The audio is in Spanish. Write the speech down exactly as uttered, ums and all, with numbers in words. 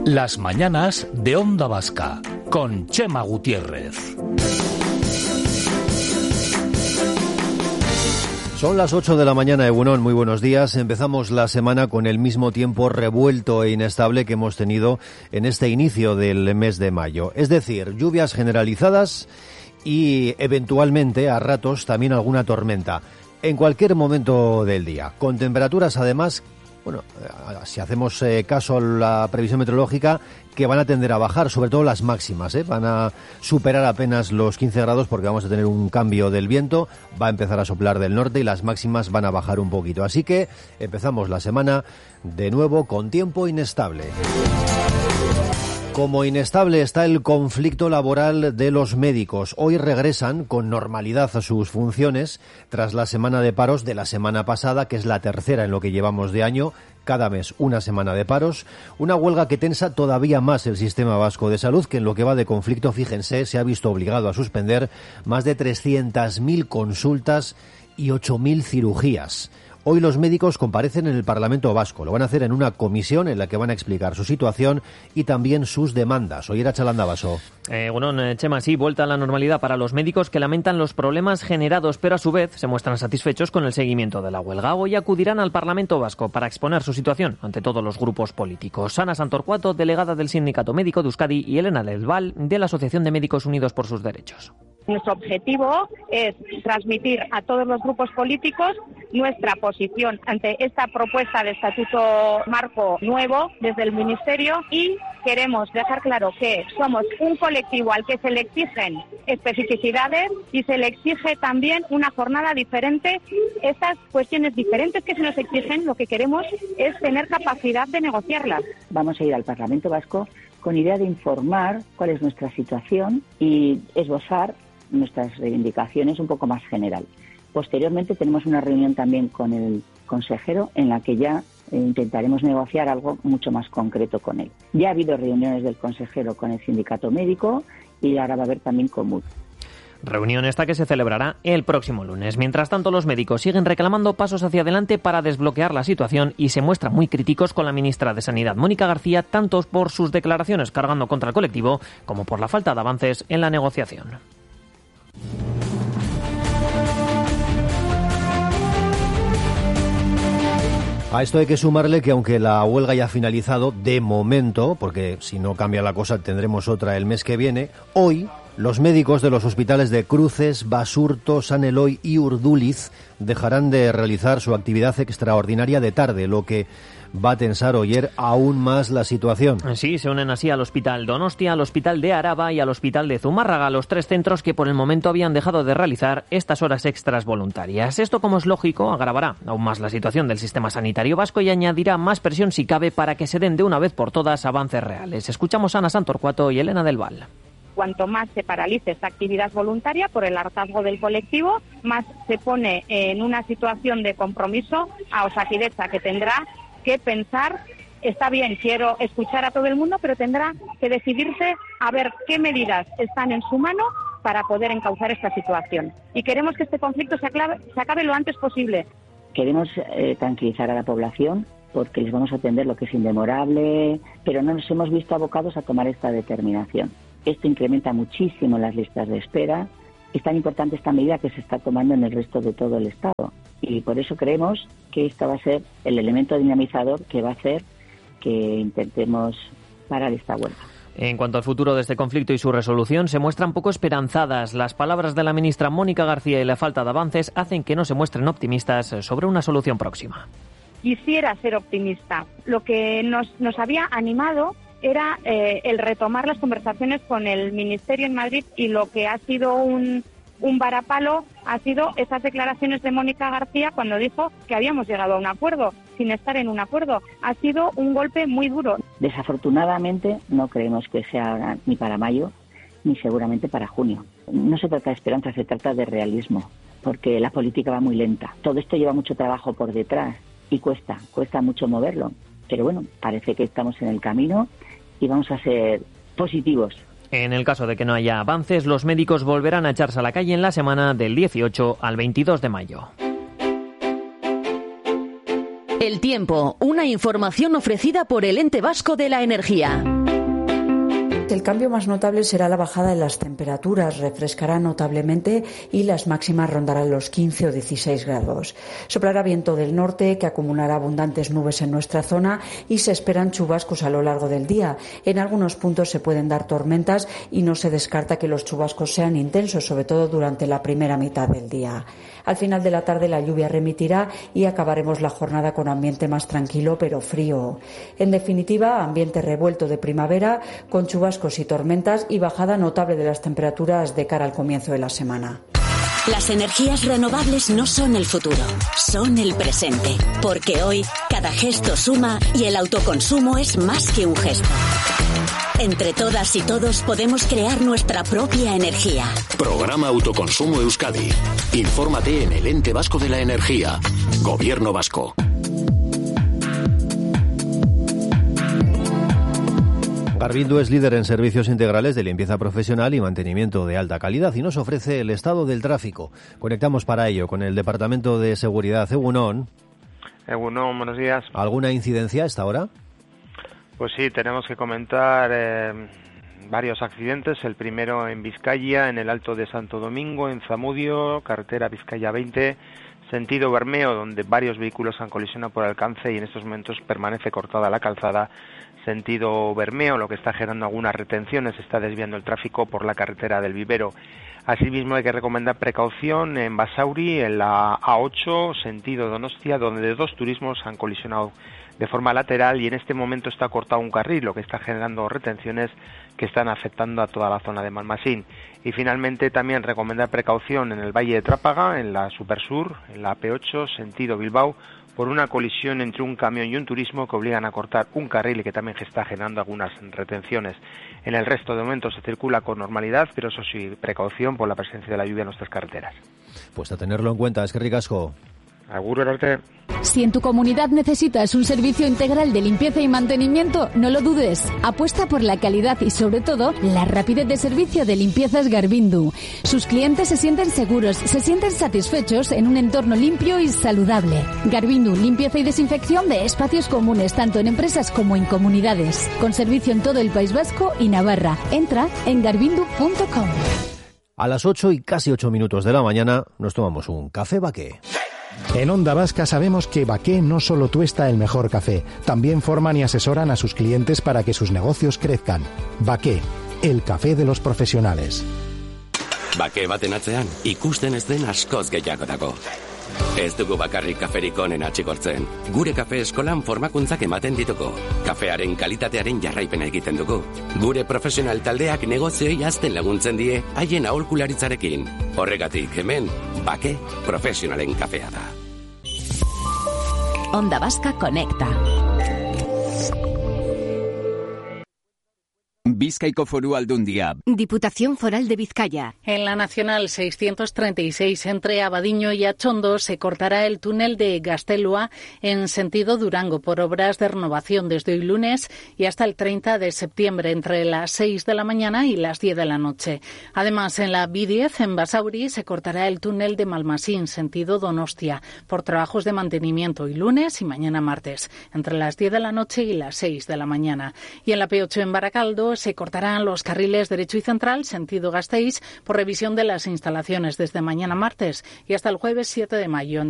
Las mañanas de Onda Vasca, con Chema Gutiérrez. Son las ocho de la mañana, Egunon, muy buenos días. Empezamos la semana con el mismo tiempo revuelto e inestable que hemos tenido en este inicio del mes de mayo. Es decir, lluvias generalizadas y eventualmente, a ratos, también alguna tormenta. En cualquier momento del día. Con temperaturas, además, bueno, si hacemos eh, caso a la previsión meteorológica, que van a tender a bajar, sobre todo las máximas, ¿eh? Van a superar apenas los quince grados porque vamos a tener un cambio del viento, va a empezar a soplar del norte y las máximas van a bajar un poquito. Así que empezamos la semana de nuevo con tiempo inestable. Como inestable está el conflicto laboral de los médicos. Hoy regresan con normalidad a sus funciones tras la semana de paros de la semana pasada, que es la tercera en lo que llevamos de año. Cada mes una semana de paros, una huelga que tensa todavía más el sistema vasco de salud, que en lo que va de conflicto, fíjense, se ha visto obligado a suspender más de trescientas mil consultas y ocho mil cirugías. Hoy los médicos comparecen en el Parlamento Vasco. Lo van a hacer en una comisión en la que van a explicar su situación y también sus demandas. Oyer a Chalandabaso. Eh, bueno, Chema, sí, vuelta a la normalidad para los médicos que lamentan los problemas generados, pero a su vez se muestran satisfechos con el seguimiento de la huelga. Hoy acudirán al Parlamento Vasco para exponer su situación ante todos los grupos políticos. Ana Santorcuato, delegada del Sindicato Médico de Euskadi, y Elena del Val, de la Asociación de Médicos Unidos por sus Derechos. Nuestro objetivo es transmitir a todos los grupos políticos nuestra posición ante esta propuesta de estatuto marco nuevo desde el Ministerio, y queremos dejar claro que somos un colectivo al que se le exigen especificidades y se le exige también una jornada diferente. Estas cuestiones diferentes que se nos exigen, lo que queremos es tener capacidad de negociarlas. Vamos a ir al Parlamento Vasco con idea de informar cuál es nuestra situación y esbozar nuestras reivindicaciones un poco más general. Posteriormente tenemos una reunión también con el consejero en la que ya intentaremos negociar algo mucho más concreto con él. Ya ha habido reuniones del consejero con el sindicato médico y ahora va a haber también con M U D. Reunión esta que se celebrará el próximo lunes. Mientras tanto, los médicos siguen reclamando pasos hacia adelante para desbloquear la situación y se muestran muy críticos con la ministra de Sanidad, Mónica García, tanto por sus declaraciones cargando contra el colectivo como por la falta de avances en la negociación. A esto hay que sumarle que aunque la huelga ya ha finalizado, de momento, porque si no cambia la cosa tendremos otra el mes que viene, hoy los médicos de los hospitales de Cruces, Basurto, San Eloy y Urduliz dejarán de realizar su actividad extraordinaria de tarde, lo que va a tensar Oyer aún más la situación. Sí, se unen así al Hospital Donostia, al Hospital de Araba y al Hospital de Zumárraga, los tres centros que por el momento habían dejado de realizar estas horas extras voluntarias. Esto, como es lógico, agravará aún más la situación del sistema sanitario vasco y añadirá más presión si cabe para que se den de una vez por todas avances reales. Escuchamos a Ana Santorcuato y Elena del Val. Cuanto más se paralice esta actividad voluntaria por el hartazgo del colectivo, más se pone en una situación de compromiso a Osakidetza, que tendrá que pensar, está bien, quiero escuchar a todo el mundo, pero tendrá que decidirse a ver qué medidas están en su mano para poder encauzar esta situación. Y queremos que este conflicto se acabe, se acabe lo antes posible. Queremos eh, tranquilizar a la población porque les vamos a atender lo que es indemorable, pero no nos hemos visto abocados a tomar esta determinación. Esto incrementa muchísimo las listas de espera. Es tan importante esta medida que se está tomando en el resto de todo el Estado. Y por eso creemos que esta va a ser el elemento dinamizador que va a hacer que intentemos parar esta huelga. En cuanto al futuro de este conflicto y su resolución, se muestran poco esperanzadas. Las palabras de la ministra Mónica García y la falta de avances hacen que no se muestren optimistas sobre una solución próxima. Quisiera ser optimista. Lo que nos, nos había animado era eh, el retomar las conversaciones con el Ministerio en Madrid, y lo que ha sido un, un varapalo ha sido esas declaraciones de Mónica García cuando dijo que habíamos llegado a un acuerdo, sin estar en un acuerdo. Ha sido un golpe muy duro. Desafortunadamente no creemos que sea ni para mayo ni seguramente para junio. No se trata de esperanza, se trata de realismo, porque la política va muy lenta. Todo esto lleva mucho trabajo por detrás y cuesta, cuesta mucho moverlo. Pero bueno, parece que estamos en el camino y vamos a ser positivos. En el caso de que no haya avances, los médicos volverán a echarse a la calle en la semana del dieciocho al veintidós de mayo. El tiempo, una información ofrecida por el Ente Vasco de la Energía. El cambio más notable será la bajada de las temperaturas, refrescará notablemente y las máximas rondarán los quince o dieciséis grados. Soplará viento del norte que acumulará abundantes nubes en nuestra zona y se esperan chubascos a lo largo del día. En algunos puntos se pueden dar tormentas y no se descarta que los chubascos sean intensos, sobre todo durante la primera mitad del día. Al final de la tarde la lluvia remitirá y acabaremos la jornada con ambiente más tranquilo pero frío. En definitiva, ambiente revuelto de primavera con chubascos y tormentas y bajada notable de las temperaturas de cara al comienzo de la semana. Las energías renovables no son el futuro, son el presente. Porque hoy cada gesto suma y el autoconsumo es más que un gesto. Entre todas y todos podemos crear nuestra propia energía. Programa Autoconsumo Euskadi. Infórmate en el Ente Vasco de la Energía. Gobierno Vasco. Garvindu es líder en servicios integrales de limpieza profesional y mantenimiento de alta calidad y nos ofrece el estado del tráfico. Conectamos para ello con el Departamento de Seguridad. Egunon. Egunon, buenos días. ¿Alguna incidencia a esta hora? Pues sí, tenemos que comentar eh, varios accidentes. El primero en Vizcaya, en el Alto de Santo Domingo, en Zamudio, carretera Vizcaya veinte, sentido Bermeo, donde varios vehículos han colisionado por alcance y en estos momentos permanece cortada la calzada. Sentido Bermeo, lo que está generando algunas retenciones, está desviando el tráfico por la carretera del Vivero. Asimismo hay que recomendar precaución en Basauri, en la A ocho, sentido Donostia, donde dos turismos han colisionado de forma lateral y en este momento está cortado un carril, lo que está generando retenciones que están afectando a toda la zona de Malmasín. Y finalmente también recomendar precaución en el Valle de Trápaga, en la Supersur, en la P ocho, sentido Bilbao, por una colisión entre un camión y un turismo que obligan a cortar un carril y que también está generando algunas retenciones. En el resto de momentos se circula con normalidad, pero eso sí, precaución por la presencia de la lluvia en nuestras carreteras. Pues a tenerlo en cuenta, es que ricasco. Agur arte. Si en tu comunidad necesitas un servicio integral de limpieza y mantenimiento, no lo dudes. Apuesta por la calidad y, sobre todo, la rapidez de servicio de Limpiezas Garvindu. Sus clientes se sienten seguros, se sienten satisfechos en un entorno limpio y saludable. Garvindu, limpieza y desinfección de espacios comunes, tanto en empresas como en comunidades. Con servicio en todo el País Vasco y Navarra. Entra en garvindu punto com. A las ocho y casi ocho minutos de la mañana nos tomamos un café Baqué. En Onda Vasca sabemos que Baqué no solo tuesta el mejor café, también forman y asesoran a sus clientes para que sus negocios crezcan. Baqué, el café de los profesionales. Baqué baten atzean, ikusten ez den askoz gehiago dago. Ez dugu bakarrik kaferik onena txikortzen. Gure kafe eskolan formakuntzak ematen ditugu. Kafearen kalitatearen jarraipena egiten dugu. Gure profesional taldeak negozioei hazten laguntzen die haien aholkularitzarekin. Horregatik hemen, Baqué profesionalen kafea da. Onda Vasca conecta. Bizkaiko Foru Aldundia. Diputación Foral de Vizcaya. En la Nacional seiscientos treinta y seis entre Abadiño y Achondo se cortará el túnel de Gaztelua en sentido Durango por obras de renovación desde hoy lunes y hasta el treinta de septiembre entre las seis de la mañana y las diez de la noche. Además, en la B diez en Basauri se cortará el túnel de Malmasín sentido Donostia por trabajos de mantenimiento hoy lunes y mañana martes entre las diez de la noche y las seis de la mañana. Y en la P ocho en Baracaldo se cortarán los carriles derecho y central, sentido Gasteiz, por revisión de las instalaciones desde mañana martes y hasta el jueves siete de mayo.